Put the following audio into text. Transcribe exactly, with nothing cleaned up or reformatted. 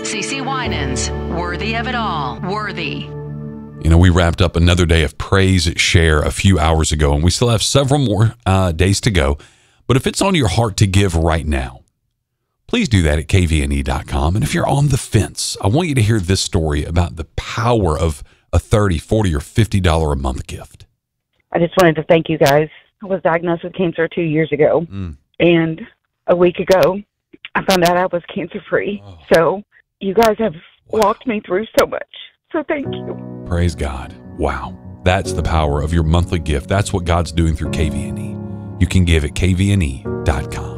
CeCe Winans, worthy of it all. Worthy. You know, we wrapped up another day of Praise Share a few hours ago, and we still have several more uh, days to go. But if it's on your heart to give right now, please do that at K V N E dot com. And if you're on the fence, I want you to hear this story about the power of a thirty, forty, or fifty dollars a month gift. I just wanted to thank you guys. I was diagnosed with cancer two years ago, Mm. and a week ago, I found out I was cancer-free. Oh. So you guys have Wow. walked me through so much. So thank you. Praise God. Wow. That's the power of your monthly gift. That's what God's doing through K V N E. You can give at K V N E dot com.